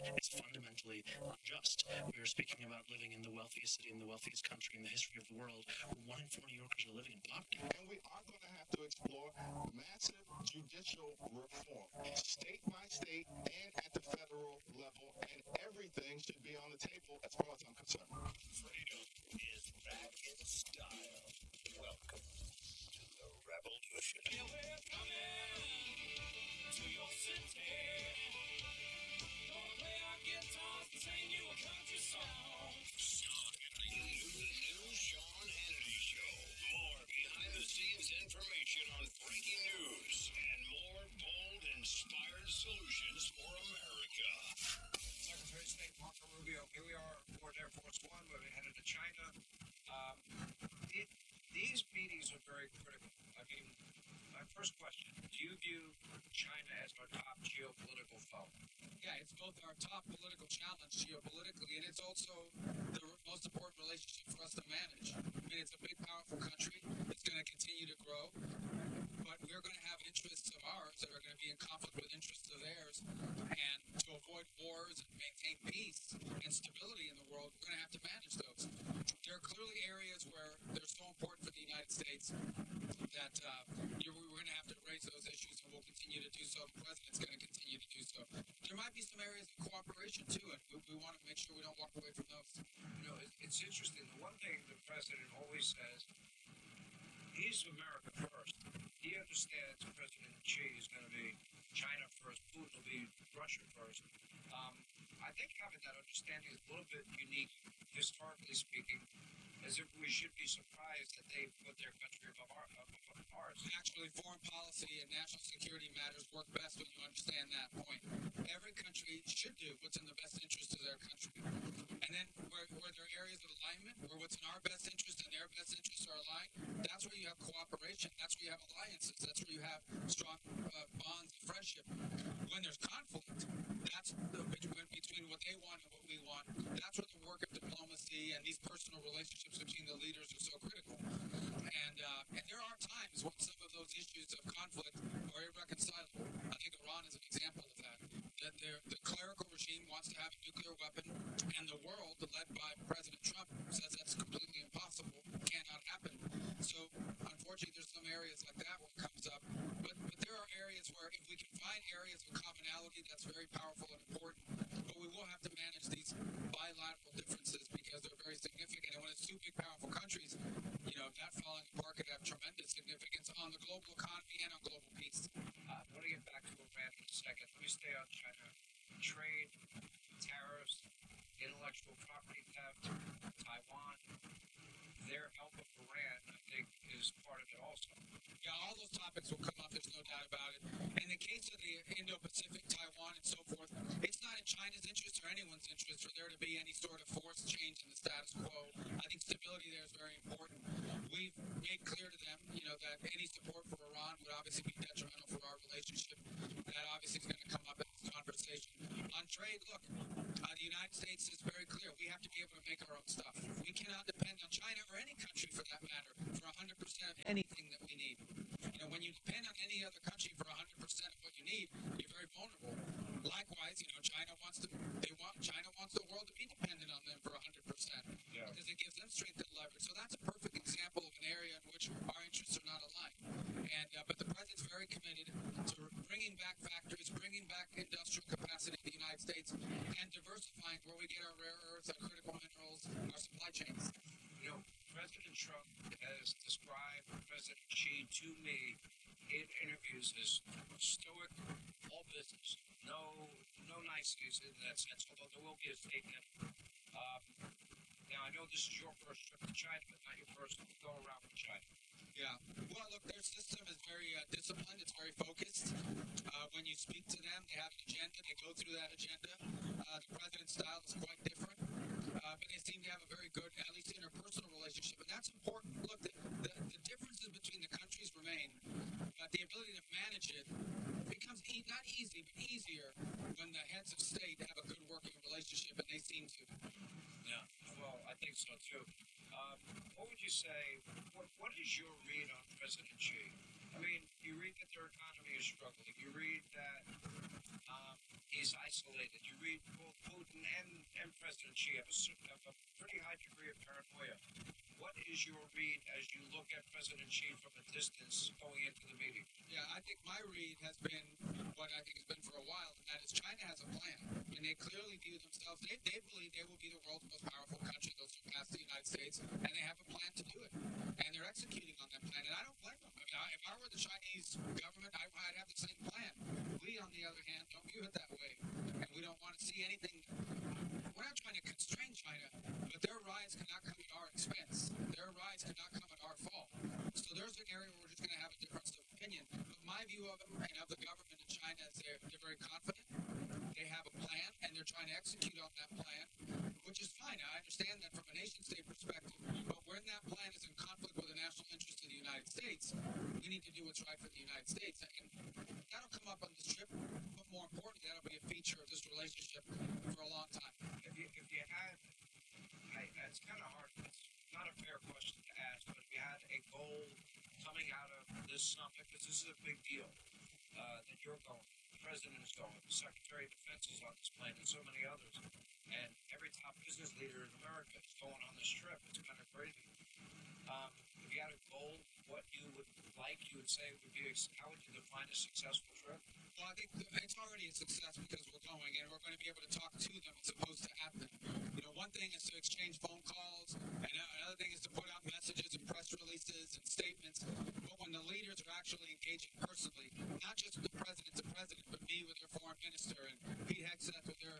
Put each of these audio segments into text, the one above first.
is fundamentally unjust. We are speaking about living in the wealthiest city in the wealthiest country in the history of the world, where 1 in 4 New Yorkers are living in poverty. And we are going to have to explore massive judicial reform, state by state and at the federal level, and everything should be on the table as far as I'm concerned. Freedom is back in style. Welcome to the revolution. Yeah, we're coming to your city. Gonna play our guitars and sing you a country song. Sean Hannity. New Sean Hannity Show. More behind-the-scenes information on breaking news and more bold, inspired solutions for America. Secretary of State Marco Rubio, here we are aboard Air Force One, where we headed to China. These meetings are very critical. I mean, my first question, do you view China as our top geopolitical foe? Yeah, it's both our top political challenge geopolitically, and it's also the most important relationship for us to manage. I mean, it's a big, powerful country. It's going to continue to grow, but we're going to have interests of ours that are going to be in conflict with interests of theirs. And to avoid wars and maintain peace and stability in the world, we're going to have to manage those. There are clearly areas where they're so important for the United States that we're going to have to raise those issues, and we'll continue to do so. The president's going to continue to do so. There might be some areas of cooperation, too, and we want to make sure we don't walk away from those. You know, it's interesting. The one thing the president always says, he's America first. He understands President Xi is going to be China first, Putin will be Russia first. I think having that understanding is a little bit unique, historically speaking, as if we should be surprised that they put their country above ours. Actually, foreign policy and national security matters work best when you understand that point. Every country should do what's in the best interest of their country. And then where there are areas of alignment, where what's in our best interest and their best interests are aligned, that's where you have cooperation. That's where you have alliances. That's where you have strong bonds of friendship. When there's conflict, that's between what they want and what we want. That's where the work of diplomacy and these personal relationships between the leaders are so critical. And there are times when some of those issues of conflict are irreconcilable. I think Iran is an example of that. That the clerical regime wants to have a nuclear weapon, and the world, led by President Trump, says that's completely impossible, cannot happen. So, unfortunately, there's some areas like that where it comes up. But there are areas where if we can find areas of commonality, that's very powerful and important. But we will have to manage these bilateral differences because they're very significant. And when it's two big, powerful countries, that falling apart could have tremendous significance on the global economy and on global peace. I want to get back to Iran in a second. Let me stay on China. Trade, tariffs, intellectual property theft, Taiwan. Their help of Iran, I think, is part of it also. Yeah, all those topics will come up, there's no doubt about it. In the case of the Indo-Pacific, Taiwan, and so forth, it's not in China's interest or anyone's interest for there to be any sort of forced change in the status quo. I think stability there is very important. We've made clear to them, that any support for Iran would obviously be detrimental for our relationship. That obviously is going to come up in this conversation. On trade, look, the United States is very clear. We have to be able to make our own stuff. We cannot depend on China or any country for that matter for 100% of anything that we need. When you depend on any other country for 100% of what you need, you're very vulnerable. Likewise, China wants the world to be dependent on them for 100% because it gives them strength and leverage. So that's a perfect example of an area in which our interests are not aligned. But the president's very committed to bringing back factories, bringing back industrial capacity in the United States, and diversifying where we get our rare earths, our critical minerals, our supply chains. President Trump has described President Xi to me in interviews as stoic, all business. No niceties in that sense, although there will be a statement. Now, I know this is your first trip to China, but not your first go around with China. Yeah. Well, look, their system is very disciplined. It's very focused. When you speak to them, they have an agenda. They go through that agenda. The president's style is quite different. But they seem to have a very good, at least interpersonal relationship. And that's important. Look, the differences between the countries remain. But the ability to manage it becomes not easy, but easier when the heads of state have a good working relationship, and they seem to. Yeah, well, I think so too. What would you say, what is your read on President Xi? I mean, you read that their economy is struggling. You read that he's he's isolated. You read both Putin and President Xi have a pretty high degree of paranoia. What is your read as you look at President Xi from a distance going into the meeting? Yeah, I think my read has been what I think has been for a while, and that is China has a plan. And they clearly view themselves, they believe they will be the world's most powerful country. They'll surpass the United States, and they have a plan to do it. And they're executing on that plan, and I don't blame them. I mean, if I were the Chinese government, I'd have the same plan. We, on the other hand, don't view it that way. And we don't want to see anything. We're not trying to constrain China, but their rise cannot come at our expense. Their rise cannot come at our fall. So there's an area where we're just going to have a difference of opinion. But my view of it and of the government in China is they're very confident. They have a plan, and they're trying to execute on that plan, which is fine. I understand that from a nation-state perspective. But when that plan is in conflict with the national interest of the United States, we need to do what's right for the United States. And that'll come up on this trip, but more importantly, that'll be a feature of this relationship for a long time. If you had, it's kind of hard. It's not a fair question to ask, but if you had a goal coming out of this summit, because this is a big deal that you're going, the president is going, the Secretary of Defense is on this plane, and so many others, and every top business leader in America is going on this trip. It's kind of crazy. If you had a goal, what you would like, you would say would be, how would you define a successful trip? Well, I think it's already a success because we're going, and we're going to be able to talk to them as opposed to at them. You know, one thing is to exchange phone calls, and another thing is to put out messages and press releases and statements. But when the leaders are actually engaging personally, not just with the president to president, but me with their foreign minister and Pete Hegseth with their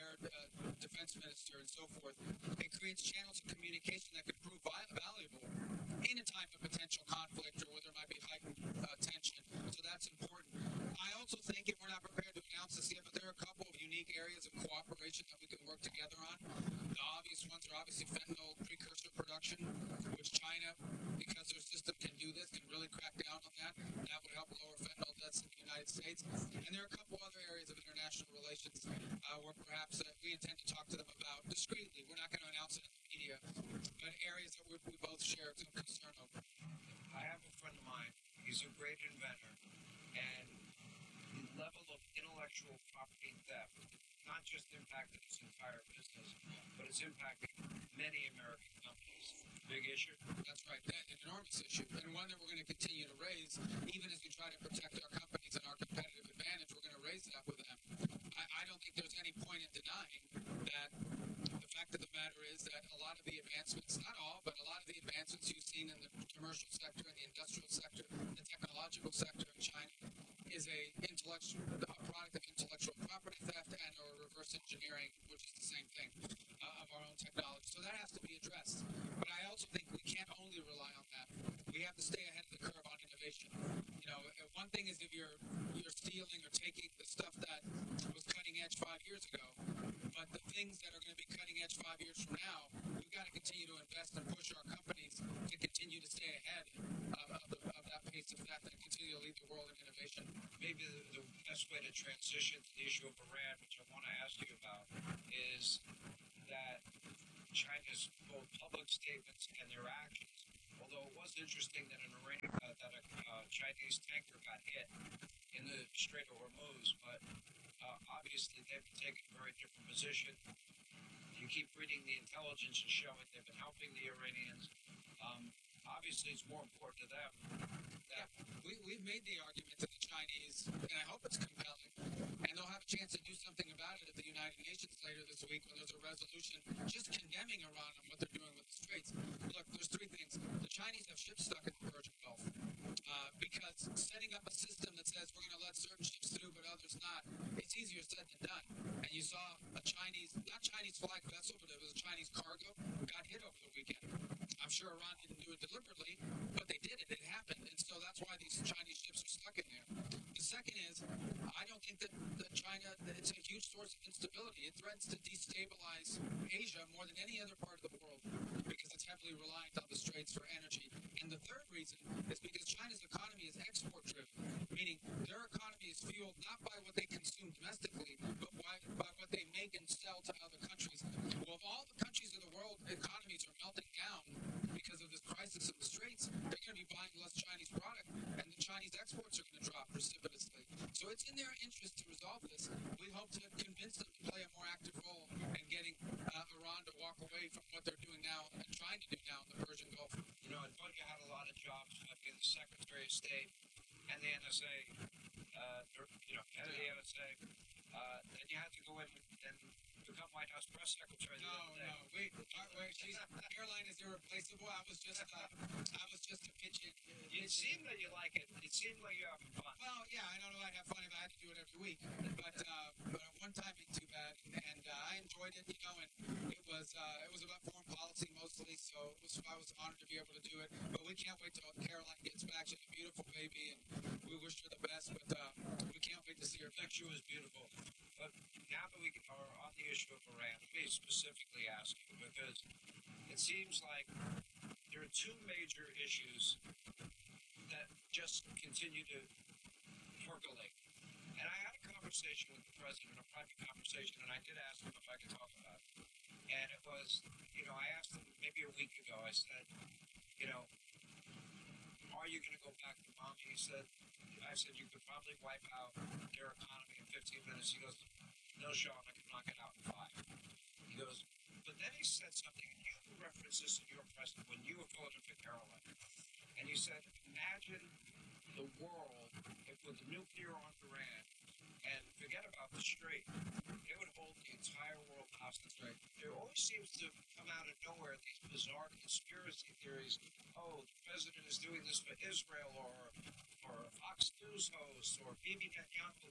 defense minister and so forth, it creates channels of communication that could prove valuable in a time of potential conflict or where there might be heightened tension. So that's important. I also think if we're not prepared to announce this yet, but there are a couple of unique areas of cooperation that we can work together on. The obvious ones are obviously fentanyl precursor production, which China, because their system can do this, can really crack down on that. That would help lower fentanyl deaths in the United States. And there are a couple other areas of international relations where perhaps we intend to talk to them about discreetly. We're not going to announce it in the media, but areas that we both share some concern over. I have a friend of mine. He's a great inventor, and the level of intellectual property theft not just impacted his entire business, but it's impacting many American companies. Big issue. That's right. That's an enormous issue, and one that we're going to continue to raise, even as we try to protect our companies and our competitive advantage. We're going to raise that with them. I don't think there's any point in denying that the fact of the matter is that a lot of the advancements, not all, but a lot of the advancements you've seen in the commercial sector, in the industrial sector, the technological sector in China is a product of intellectual property theft and or reverse engineering, which is the same thing, of our own technology. So that has to be addressed. But I also think we can't only rely on that. We have to stay ahead of the curve on innovation. You know, one thing is if you're stealing or taking the stuff that was cutting edge 5 years ago, but the things that are going to be cutting edge 5 years from now, we've got to continue to invest and push our companies to continue to stay ahead of that pace of theft and continue to lead the world in innovation. Maybe the best way to transition to the issue of Iran, which I want to ask you about, is that China's both public statements and their actions. Although it was interesting that a Chinese tanker got hit in the Strait of Hormuz, but obviously they've been taking a very different position. You keep reading the intelligence and showing they've been helping the Iranians. Obviously, it's more important to them. We've made the argument to the Chinese, and I hope it's compelling, and they'll have a chance to do something about it at the United Nations later this week when there's a resolution just condemning Iran and what they're doing with the Straits. Look, there's three things. The Chinese have ships stuck in the Persian Gulf because setting up a system that says we're going to let certain ships through but others not, it's easier said than done. And you saw a not Chinese flag vessel, but it was a Chinese cargo, got hit over the weekend. I'm sure Iran didn't do it deliberately, but they did it. It happened. And so that's why these Chinese ships are stuck in there. The second is, I don't think that China, it's a huge source of instability. It threatens to destabilize Asia more than any other part of the world because it's heavily reliant on the Straits for energy. And the third jobs, being the Secretary of State and the NSA, head of the NSA. Then you had to go in and become White House press secretary. Caroline is irreplaceable. I was just a pitch in. It seemed that you like it. It seemed like you're having fun. Well, yeah, I don't know I'd have fun if I had to do it every week, but one time ain't too bad, and I enjoyed it, and it was about foreign policy mostly, so I was honored to be able to do it. But we can't wait till Caroline gets back. She's a beautiful baby, and we wish her the best. But we can't wait to see her. Picture was beautiful. But now that we are on the issue of Iran, let me specifically ask you, because it seems like there are two major issues that just continue to percolate. And I had a conversation with the president, a private conversation, and I did ask him if I could talk about it. And it was, I asked him maybe a week ago, I said, are you going to go back to bombing? I said, you could probably wipe out their economy in 15 minutes. He goes, no, Sean, I can knock it out in 5. He goes, but then he said something, and you referenced this in your press when you were voting for Caroline. And you said, imagine the world if with nuclear-armed Iran, and forget about the Strait, it would hold the entire world hostage. Right. There always seems to come out of nowhere these bizarre conspiracy theories. Oh, the president is doing this for Israel, or Fox News host, or Bibi Netanyahu.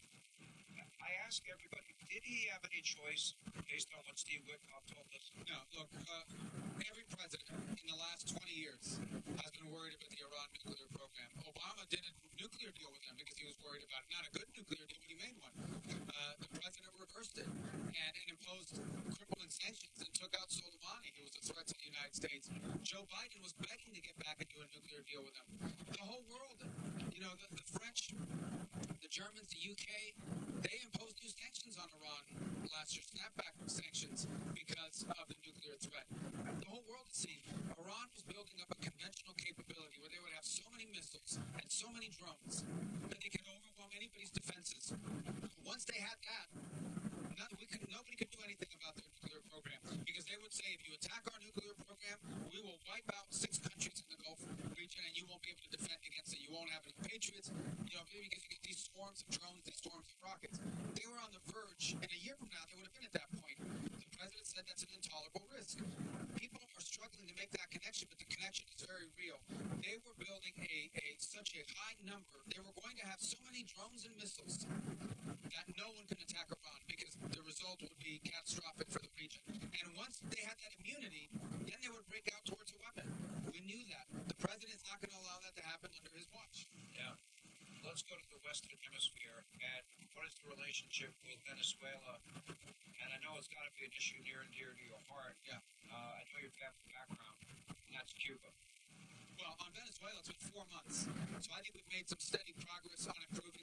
I ask everybody, did he have any choice based on what Steve Witkoff told us? No, look, every president in the last 20 years has been worried about the Iran nuclear program. Obama did a nuclear deal with them because he was worried about it. Not a good nuclear deal, but he made one. The president reversed it and imposed crippling sanctions and took out Soleimani, who was a threat to the United States. Joe Biden was begging to get back and do a nuclear deal with them. The whole world, the French, the Germans, the UK, they imposed new sanctions on Iran last year, snapback sanctions, because of the nuclear threat. The whole world has seen Iran was building up a conventional capability where they would have so many missiles and so many drones that they could overwhelm anybody's defenses. Once they had that, nobody could do anything about their nuclear program, because they would say, if you attack our nuclear program, we will wipe out 6 countries in the Gulf region, and you won't be able to defend against it. You won't have any patriots, because you get these swarms of drones, these swarms of rockets. They were on the verge, and a year from now, they would have been at that point. The president said that's an intolerable risk. People are struggling to make that connection, but the connection is very real. They were building such a high number. They were going to have so many drones and missiles that no one can attack Iran, because the result would be catastrophic for the region. And once they had that immunity, then they would break out towards a weapon. We knew that. The president's not going to allow that to happen under his watch. Yeah. Let's go to the Western Hemisphere. And what is the relationship with Venezuela? And I know it's got to be an issue near and dear to your heart. Yeah. I know your family background, and that's Cuba. Well, on Venezuela, it's been 4 months. So I think we've made some steady progress on improving